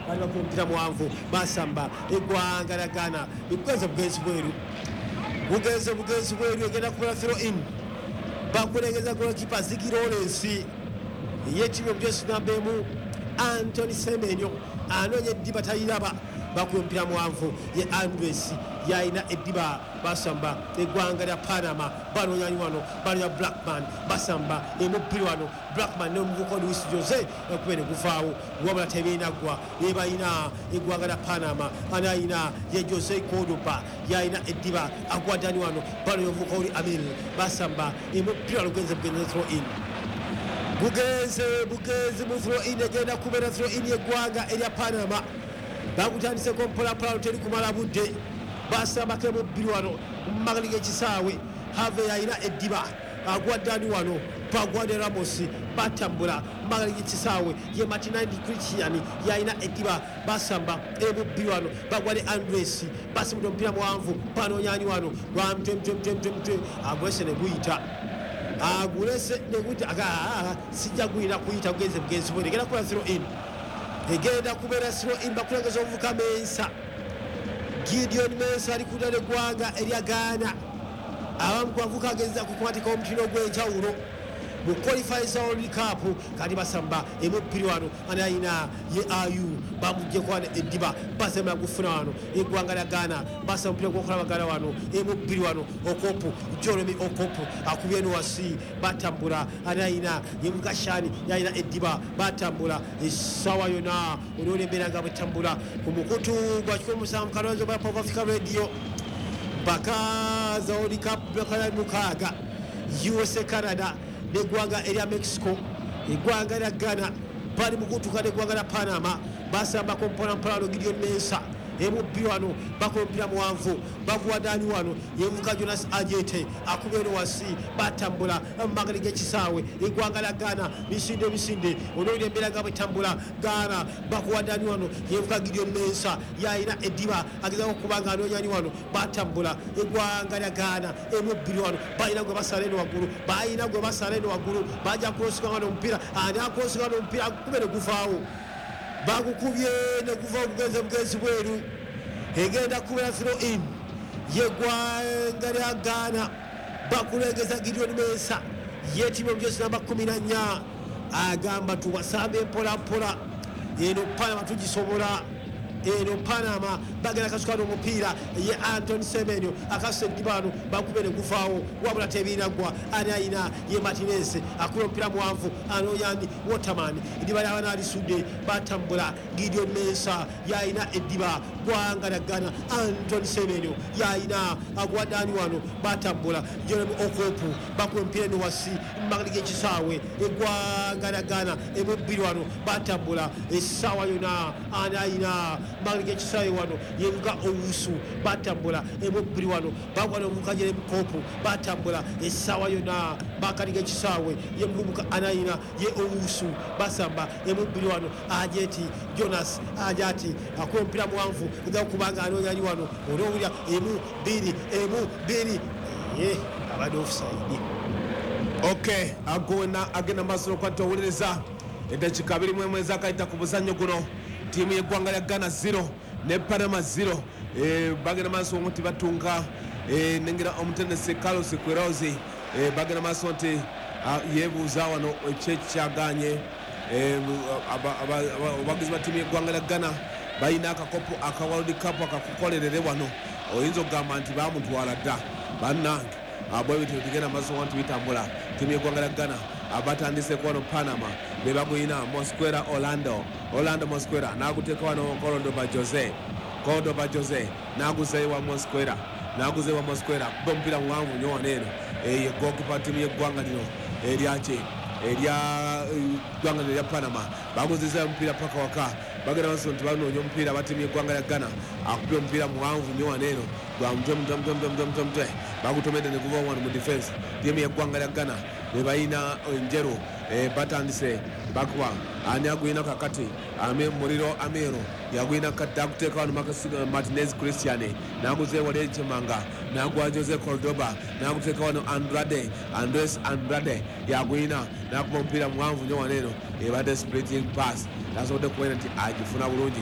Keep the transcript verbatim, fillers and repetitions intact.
bali bakumpira muwanvu basamba eggwanga lya Ghana bugeze bugezi bweru bugeze bugezi bweru egenda kukola throw in bakulengeza golikipa Ziggy Lawrence yetimu omujesi namba emu Anthony Semenyo anoonya eddiba tayiraba bakumpira muwanvu ye Andres yaina eddiba basamba eggwanga lya Panama banonyanyi wano banonya Blackman basamba emupira wano Blackman n'omuvuko Luis Jose okubene guvaawo wabula tebinagwa yebayina eggwanga lya Panama anayina ye Jose Cordoba yaina eddiba agwadani wano banonya omuvuko oli Amil basamba emupira wano gwenze bugenze throw in bugeze bugeze mu throw in egenda kubeera throw in yeggwanga erya Panama bagutandiseko mpolapola teri kumala budde basambako emubbiri wano mumagali g'ekisaawe have yayina eddiba agwaddani wano bagwadde Ramos batambula mumagali g'ekisaawe ye Martinelli Christian yayina eddiba basamba emubbiri wano bagwadde Andres basimudde omupiira muwanvu banonyanyi wano lwamtemtemtemtemte agulese ne guyita agulese ne guyita sijja guyina kuyita bugenze bugenzi bwe egenda kukola throw in egenda kubeera throw in bakulengeza omuvuka Mensa Gideon Mensa ali kudala eggwanga erya Ghana abamu ku bavuka ageza kukwatika omutindo gw'enjawulo mu qualifiers World Cup kati basamba emubbiri wano anayina ye Ayu bamuggyeko wano eddiba basemera gufuna wano eggwanga lya Ghana basamba omupiira gw'okulabagana wano emubbiri wano Okopu Jeremy Okopu akubye eno wasi batambula anayina ye Mugashani yayina eddiba batambula essaawa yonna olwolya embeera nga bwetambula ku mukutu gwa kikumi musanvu Kalonzo ba Pop Africa Radio bakaza World Cup bakala mukaaga U S A Canada neggwanga erya Mexico eggwanga lya Ghana bali mukutuka neggwanga lya Panama basambako mpolampola Gideon Mensa emubbiri wano bakompira muwanvu baguwadani wano yevuka Jonas Ajete akubera wasi batambula mumagali g'ekisaawe eggwanga lya Ghana misinde misinde olwolya embeera nga bwetambula Ghana bakuwadani wano yevuka Gideon Mensa yayina eddiba agezako okubanga anoonyani wano batambula eggwanga lya Ghana emubbiri wano balina gwe basala eno waggulu balina gwe basala eno waggulu bajja kurosika wano omupiira ani akurosika wano omupiira akube ne guvaawo bagukubye ne guva obugenze bugenzi bweru egenda kubeera throw in yeggwanga lya Ghana bakulengeza Gideon Mensa yetimu omujesi namba kumi na nnya agamba tubasambe mpolampola eno Panama tugisobola eno Panama bagenda kasukana omupiira ye Anthony Semenyo akasusa eddiba wano bakube ne guvaawo wabula tebinagwa ani ayina ye Martinez akuba omupiira muwanvu anoonyani Waterman eddiba ly'abaana alisudde batambula Gideon Mensa yayina eddiba gwanga lya Ghana Anthony Semenyo yayina agwadani wano batambula Jeremy Okopu bakuba omupiira eno wasi mumagali g'ekisaawe eggwanga lya Ghana emubbiri wano batambula essaawa yonna ani ayina mumagali g'ekisaawe wano yevuga Owusu batambula emubbiri wano bagwana omuvuka Jeremy Okopu batambula essaawa yonna makati g'ekisaawe ye muvubuka anayina ye Owusu basamba emubbiri wano Ajeti Jonas Ajati akuba omupiira muwanvu ega kubanga anoonyani wano olwowulya emu bbiri emu bbiri ye abadde offside okay agona agenda maaso n'okwata owuliriza eddakiika abiri mu emu ezakayita ku buzannyo guno ttiimu y'eggwanga lya Ghana zero ne Panama zero bagenda maaso nti batunga nengera omutendesi Carlos Queiroz bagenda maaso nti yeebuuza wano ekyekyaganye abagizi ba ttiimu y'eggwanga lya Ghana balina akakopo aka World Cup akakukolerere wano oyinza okugamba nti bamutwala dda bannange bwe bityo tugenda maaso nti bitambula ttiimu y'eggwanga lya Ghana abatandiseko wano Panama be baguyina Mosquera Orlando Orlando Mosquera naguteeka wano Cordoba Jose Cordoba Jose naguzeeyo wa Mosquera naguzeeyo wa Mosquera kuba omupiira muwanvu nnyo wano eno ye gokipa ttiimu y'eggwanga lino eryaki erya ggwanga lya Panama baguzizaayo omupiira paka waka bagenda maaso nti banoonya omupiira battiimu y'eggwanga lya Ghana akubye omupiira muwanvu nnyo wano eno gwamutwe bagutomedde ne guva wano mu defense ttiimu y'eggwanga lya Ghana be balina enjeru batandise bakuba ani aguyina kakati ame Muliro Amero yaguyina kati akuteeka wano Martinez Christian naguzeeyo wali ekimanga nagwa Jose Cordoba naguteeka wano Andrade Andres Andrade yaguyina nakuba omupiira muwanvu nnyo wano eno ebadde splitting pass nasobodde kubona nti agifuna bulungi